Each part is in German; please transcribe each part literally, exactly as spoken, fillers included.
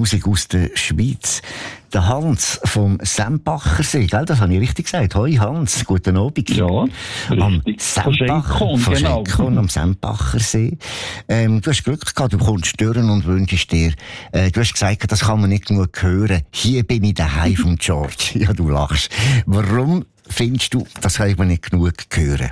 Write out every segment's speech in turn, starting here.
Musik aus der Schweiz. Der Hans vom Sempachersee, gell? Das habe ich richtig gesagt. Hoi Hans, guten Abend. Ja, am richtig. Sempacher, von genau. Schenkon, am Sempachersee. Ähm, du hast Glück gehabt, du kommst stören und wünschst dir, äh, du hast gesagt, das kann man nicht genug hören. Hier bin ich daheim von George. Ja, du lachst. Warum findest du, das kann man nicht genug hören?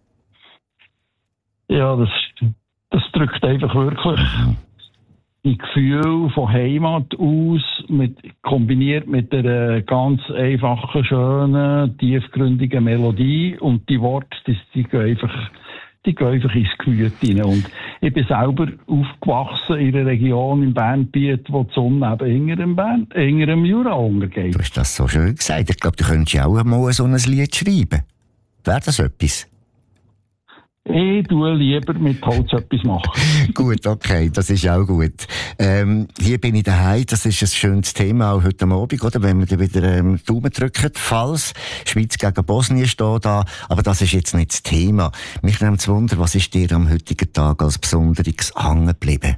Ja, das, das drückt einfach wirklich die Gefühl von Heimat aus, mit, kombiniert mit einer ganz einfachen, schönen, tiefgründigen Melodie. Und die Worte, die, die, gehen, einfach, die gehen einfach ins Gemüt rein. Und ich bin selber aufgewachsen in einer Region im Bernbiet, wo die Sonne eben hinter dem, Bern, hinter dem Jura untergeht. Du hast das so schön gesagt. Ich glaube, du könntest ja auch mal so ein Lied schreiben. Wäre das etwas? Ich tue lieber mit Holz etwas machen. Gut, okay, das ist auch gut. Ähm, hier bin ich daheim, das ist ein schönes Thema auch heute Abend, oder? Wenn wir dann wieder ähm, Daumen drücken, falls Schweiz gegen Bosnien steht da, aber das ist jetzt nicht das Thema. Mich nimmt es Wunder, was ist dir am heutigen Tag als Besonderes hängen geblieben?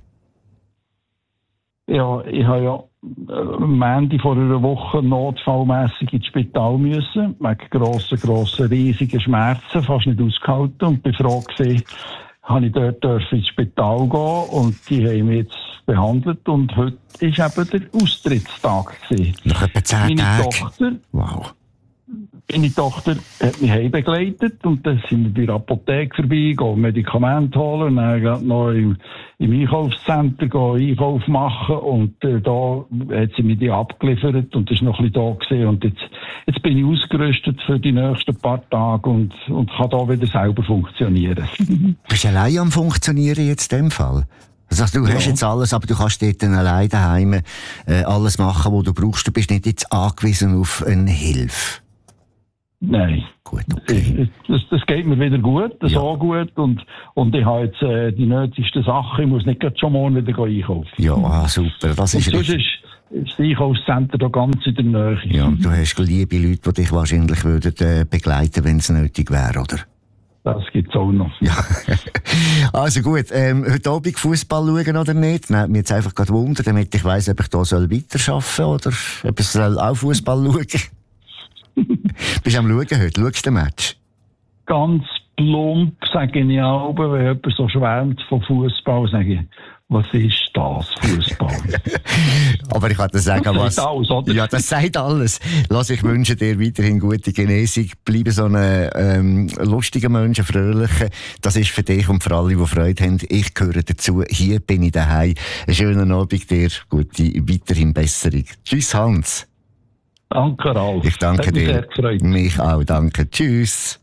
Ja, ich habe ja am Ende vor einer Woche notfallmässig ins Spital müssen, wegen grossen, grossen, riesigen Schmerzen, fast nicht ausgehalten. Und bin froh gewesen, habe ich dort ins Spital gehen und die haben mich jetzt behandelt. Und heute war eben der Austrittstag gewesen. Noch etwa zehn Meine Tage? Tochter, Wow. Meine Tochter hat mich heim begleitet und dann sind wir bei der Apotheke vorbei, gehen Medikamente holen und dann noch im, im Einkaufszentrum gehen Einkauf machen und äh, da hat sie mir die abgeliefert und ist noch ein bisschen da gewesen. Und jetzt, jetzt bin ich ausgerüstet für die nächsten paar Tage und, und kann da wieder selber funktionieren. Du bist allein am Funktionieren jetzt in dem Fall? Also du hast ja. jetzt alles, aber du kannst dort dann allein daheim äh, alles machen, was du brauchst. Du bist nicht jetzt angewiesen auf eine Hilfe. Nein. Gut, okay. Das, das geht mir wieder gut, das Ja. auch gut und, und ich habe jetzt äh, die nötigsten Sachen, ich muss nicht gerade schon morgen wieder einkaufen. Ja, ah, super, das ist und sonst richtig. ist das Einkaufszentrum da ganz in der Nähe. Ja, und du hast liebe Leute, die dich wahrscheinlich würden, äh, begleiten, wenn es nötig wäre, oder? Das gibt es auch noch. Ja. Also gut, ähm, heute Abend Fußball schauen oder nicht? Nein, mir jetzt einfach gerade Wunder, damit ich weiss, ob ich da soll weiterarbeiten soll oder ob ich soll auch Fußball schauen. Bist du am Schauen heute? Schaust du den Match? Ganz plump sage ich auch, wenn jemand so schwärmt von Fußball, sage ich, was ist das, Fußball? Aber ich kann dir sagen, das was... sagt alles, oder? Ja, das sagt alles. Lass, ich wünsche dir weiterhin gute Genesung. Bleibe so ein ähm, lustiger Mensch, ein fröhlicher. Das ist für dich und für alle, die Freude haben. Ich gehöre dazu. Hier bin ich daheim. Einen schönen Abend dir. Gute, weiterhin Besserung. Tschüss, Hans. Danke, Ralf. Ich danke Hat mich dir. sehr gefreut. Mich auch, danke. Tschüss.